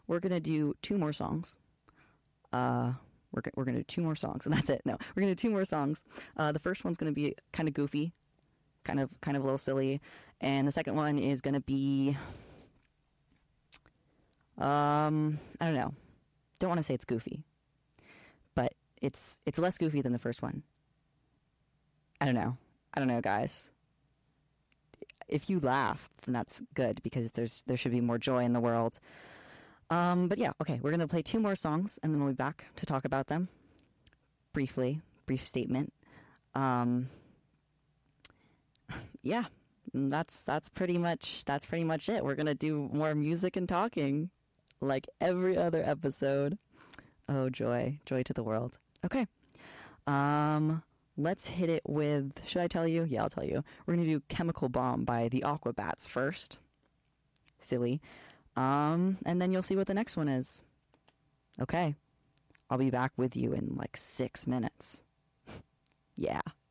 we're gonna do two more songs. We're gonna do two more songs, and that's it. No, we're gonna do two more songs. The first one's gonna be kind of goofy, kind of a little silly, and the second one is gonna be, I don't know. Don't want to say it's goofy, but it's less goofy than the first one. I don't know, guys. If you laughed, then that's good, because there should be more joy in the world. But yeah, okay, we're gonna play two more songs, and then we'll be back to talk about them briefly. Brief statement. Yeah, that's pretty much it. We're gonna do more music and talking, like every other episode. Oh, joy to the world. Okay. Let's hit it with, should I tell you? Yeah, I'll tell you. We're going to do Chemical Bomb by the Aquabats first. Silly. And then you'll see what the next one is. Okay. I'll be back with you in like 6 minutes. Yeah.